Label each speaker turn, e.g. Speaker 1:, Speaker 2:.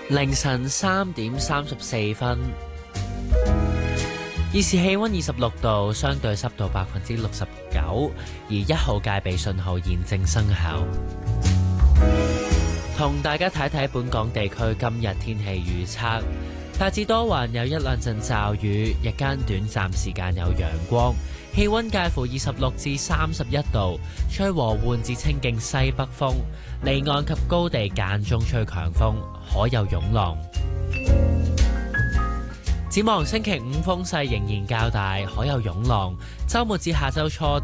Speaker 1: 凌晨3點34分，現時氣溫26度，相對濕度69%，而1號戒備信號現正生效。同大家睇睇本港地區今日天氣預測，大致多雲，有一兩陣驟雨，日間短暫時間有陽光，氣溫介乎26至31度，吹和緩至清勁西北風，離岸及高地間中吹強風，可有湧浪。展望星期5風勢仍然較大，可有湧浪。週末至下週初